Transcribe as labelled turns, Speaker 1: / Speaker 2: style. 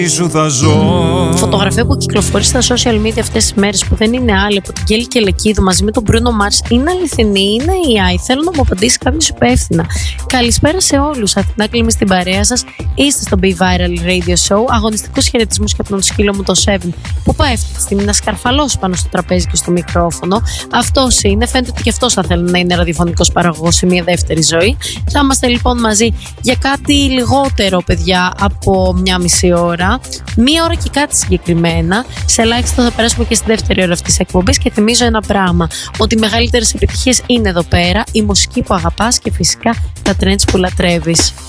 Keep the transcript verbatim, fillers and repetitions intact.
Speaker 1: Φωτογραφία που κυκλοφορεί στα social media αυτές τις μέρες, που δεν είναι άλλη από την Γκέλη Κελεκίδου μαζί με τον Μπρούνο Μάρς, είναι αληθινή, είναι έι άι? Θέλω να μου απαντήσει κάποιος υπεύθυνα. Καλησπέρα σε όλους. Αθηνά Κλίμη στην παρέα σας. Είστε στο Be Viral Radio Show. Αγωνιστικούς χαιρετισμούς και από τον σκύλο μου το Seven, που πάει αυτή τη στιγμή να σκαρφαλώσει πάνω στο τραπέζι και στο μικρόφωνο. Αυτός είναι. Φαίνεται ότι και αυτός θα θέλει να είναι ραδιοφωνικός παραγωγός σε μια δεύτερη ζωή. Θα είμαστε λοιπόν μαζί για κάτι λιγότερο, παιδιά, από μια μισή ώρα. Μία ώρα και κάτι συγκεκριμένα. Σε ελάχιστο θα περάσουμε και στη δεύτερη ώρα αυτής της εκπομπής. Και θυμίζω ένα πράγμα: ότι οι μεγαλύτερες επιτυχίες είναι εδώ πέρα, η μουσική που αγαπάς και φυσικά τα trends που λατρεύεις.